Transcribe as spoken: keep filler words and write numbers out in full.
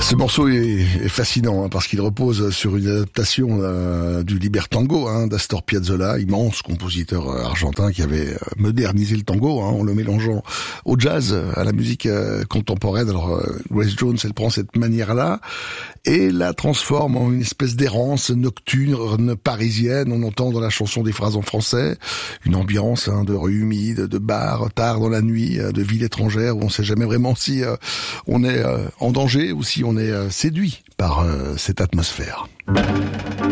Ce morceau est, est fascinant hein, parce qu'il repose sur une adaptation euh, du Libertango hein, d'Astor Piazzolla, immense compositeur euh, argentin qui avait euh, modernisé le tango hein, en le mélangeant au jazz, à la musique euh, contemporaine. Alors euh, Grace Jones, elle prend cette manière-là et la transforme en une espèce d'errance nocturne parisienne. On entend dans la chanson des phrases en français, une ambiance hein, de rue humide, de bar tard dans la nuit, de ville étrangère où on sait jamais vraiment si euh, on est euh, en danger ou si on est euh, séduit par euh, cette atmosphère.